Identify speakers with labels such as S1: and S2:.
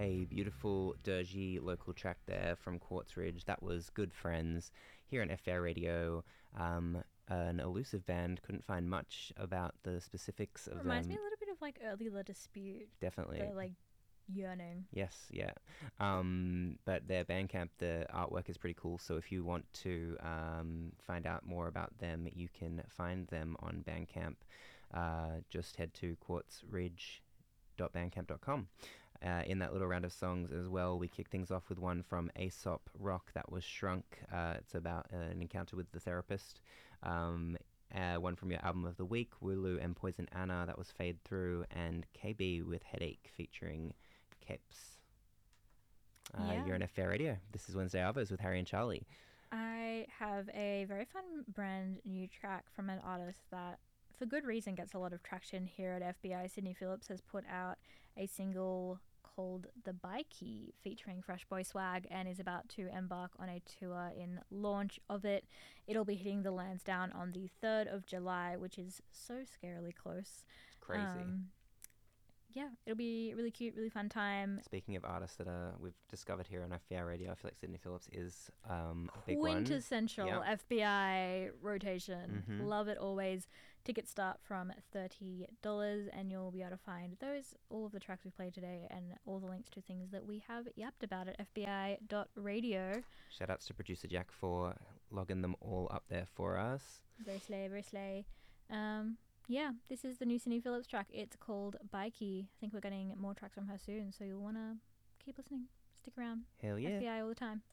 S1: A beautiful, dirgy local track there from Quartz Ridge. That was Good Friends here on FBI Radio. An elusive band. Couldn't find much about the specifics of them.
S2: Reminds me a little bit of like early The Dispute.
S1: Definitely.
S2: The like yearning.
S1: Yes, yeah. But their Bandcamp, the artwork is pretty cool. So if you want to find out more about them, you can find them on Bandcamp. Just head to quartzridge.bandcamp.com. In that little round of songs as well, we kick things off with one from Aesop Rock, that was Shrunk. It's about an encounter with the therapist. One from your album of the week, Wooloo and Poison Anna, that was Fade Through, and KB with Headache featuring Capes. You're on FBR Radio. This is Wednesday Arvos with Harry and Charlie.
S2: I have a very fun brand new track from an artist that, for good reason, gets a lot of traction here at FBI. Sydney Phillips has put out a single called The Bikey featuring Fresh Boy Swag and is about to embark on a tour in launch of it. It'll be hitting the Lansdowne on the 3rd of July, which is so scarily close.
S1: Crazy.
S2: Yeah, it'll be really cute, really fun time.
S1: Speaking of artists that we've discovered here on FBI Radio, I feel like Sydney Phillips is a big one.
S2: Quintessential FBI rotation. Mm-hmm. Love it always. Tickets start from $30 and you'll be able to find all of the tracks we've played today and all the links to things that we have yapped about at fbi.radio.
S1: Shout outs to producer Jack for logging them all up there for us.
S2: Very slay, very slay. Yeah, this is the new Sydney Phillips track. It's called Bikey. I think we're getting more tracks from her soon, so you'll want to keep listening. Stick around.
S1: Hell yeah.
S2: FBI all the time.